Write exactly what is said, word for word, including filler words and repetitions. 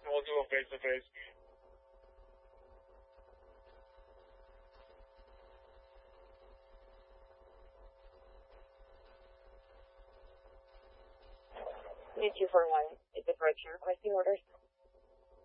we'll do a face-to-face. two four one, is the correction requesting orders?